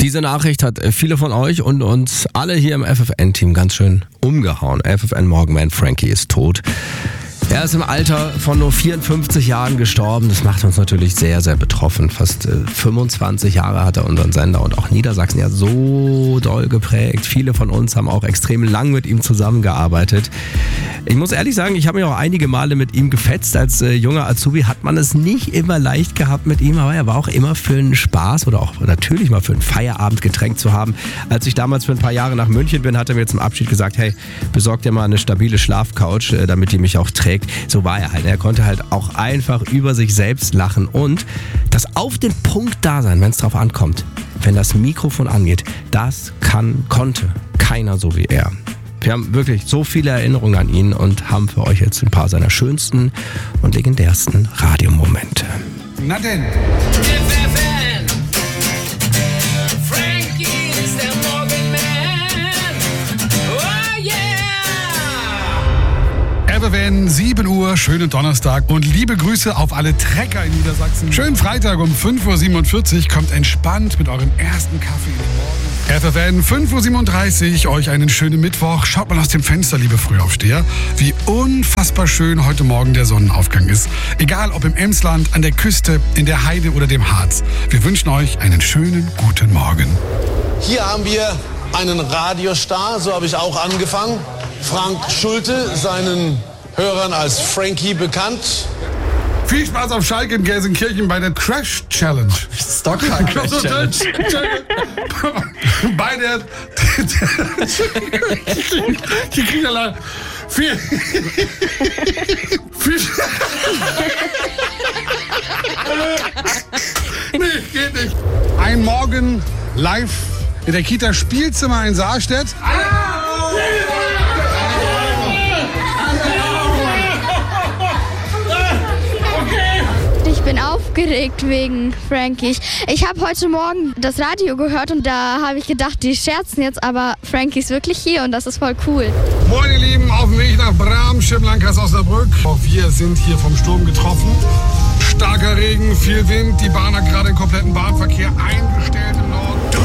Diese Nachricht hat viele von euch und uns alle hier im FFN-Team ganz schön umgehauen. FFN-Morgenman Frankie ist tot. Er ist im Alter von nur 54 Jahren gestorben. Das macht uns natürlich sehr, sehr betroffen. Fast 25 Jahre hat er unseren Sender und auch Niedersachsen ja so doll geprägt. Viele von uns haben auch extrem lang mit ihm zusammengearbeitet. Ich muss ehrlich sagen, ich habe mich auch einige Male mit ihm gefetzt. Als junger Azubi hat man es nicht immer leicht gehabt mit ihm, aber er war auch immer für einen Spaß oder auch natürlich mal für ein Feierabendgetränk zu haben. Als ich damals für ein paar Jahre nach München bin, hat er mir zum Abschied gesagt, hey, besorg dir mal eine stabile Schlafcouch, damit die mich auch trägt. So war er halt. Er konnte halt auch einfach über sich selbst lachen und das auf den Punkt da sein, wenn es drauf ankommt. Wenn das Mikrofon angeht, das konnte keiner so wie er. Wir haben wirklich so viele Erinnerungen an ihn und haben für euch jetzt ein paar seiner schönsten und legendärsten Radiomomente. Na denn. Frankie ist der Morgenman. Oh yeah! FFN, 7 Uhr, schönen Donnerstag und liebe Grüße auf alle Trecker in Niedersachsen. Schönen Freitag um 5.47 Uhr, kommt entspannt mit eurem ersten Kaffee in den Morgen. FFN, 5.37 Uhr, euch einen schönen Mittwoch. Schaut mal aus dem Fenster, liebe Frühaufsteher, wie unfassbar schön heute Morgen der Sonnenaufgang ist. Egal ob im Emsland, an der Küste, in der Heide oder dem Harz. Wir wünschen euch einen schönen guten Morgen. Hier haben wir einen Radiostar, so habe ich auch angefangen. Frank Schulte, seinen Hörern als Frankie bekannt. Viel Spaß auf Schalke in Gelsenkirchen bei der Crash Challenge. Stockholm Crash Challenge. Bei der... Die kriegen alle... Viel... Nee, geht nicht. Ein Morgen live in der Kita Spielzimmer in Saarstedt. Ich bin aufgeregt wegen Frankie. Ich habe heute Morgen das Radio gehört und da habe ich gedacht, die scherzen jetzt, aber Frankie ist wirklich hier und das ist voll cool. Moin ihr Lieben, auf dem Weg nach Bramschirm, Landkreis Osnabrück. Auch wir sind hier vom Sturm getroffen. Starker Regen, viel Wind, die Bahn hat gerade den kompletten Bahnverkehr eingestellt im Norden.